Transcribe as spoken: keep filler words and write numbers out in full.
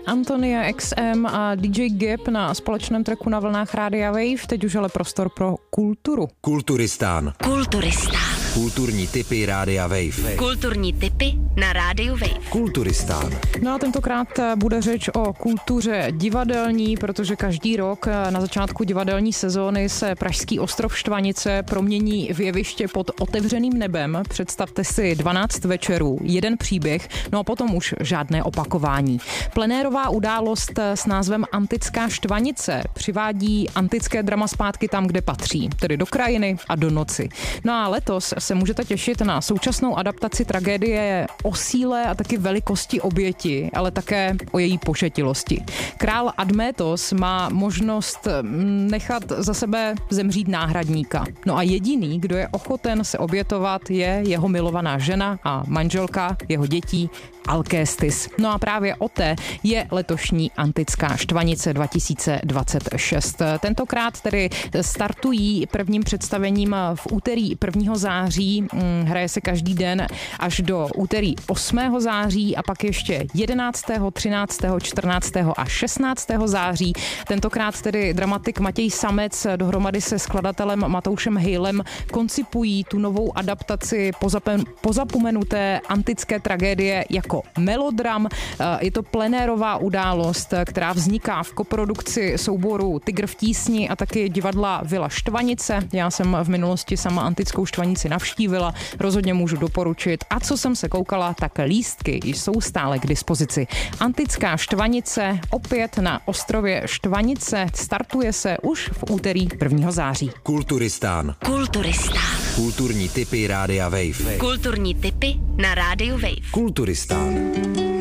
Antonia X M a D J Gap na společném tracku na vlnách Rádia Wave. Teď už ale prostor pro kulturu. Kulturistán. Kulturistán. Kulturní tipy Rádia Wave. Kulturní tipy na Rádiu Wave. Kulturistán. No a tentokrát bude řeč o kultuře divadelní, protože každý rok na začátku divadelní sezóny se pražský ostrov Štvanice promění v jeviště pod otevřeným nebem. Představte si dvanáct večerů, jeden příběh, no a potom už žádné opakování. Plenérová událost s názvem Antická Štvanice přivádí antické drama zpátky tam, kde patří, tedy do krajiny a do noci. No a letos se můžete těšit na současnou adaptaci tragédie o síle a taky velikosti oběti, ale také o její pošetilosti. Král Admétos má možnost nechat za sebe zemřít náhradníka. No a jediný, kdo je ochoten se obětovat, je jeho milovaná žena a manželka jeho dětí Alcestis. No a právě o té je letošní Antická Štvanice dva tisíce dvacet šest. Tentokrát tedy startují prvním představením v úterý prvního září. Hraje se každý den až do úterý osmého září a pak ještě jedenáctého, třináctého, čtrnáctého a šestnáctého září. Tentokrát tedy dramatik Matěj Samec dohromady se skladatelem Matoušem Hejlem koncipují tu novou adaptaci pozapen, pozapomenuté antické tragédie jako melodram. Je to plenérová událost, která vzniká v koprodukci souboru Tygr v tísni a taky divadla Vila Štvanice. Já jsem v minulosti sama Antickou Štvanici navštívila, rozhodně můžu doporučit. A co jsem se koukala, tak lístky jsou stále k dispozici. Antická Štvanice opět na ostrově Štvanice startuje se už v úterý prvního září. Kulturistán. Kulturistán. Kulturní tipy Rádia Wave. Kulturní tipy na Rádiu Wave. Kulturistán.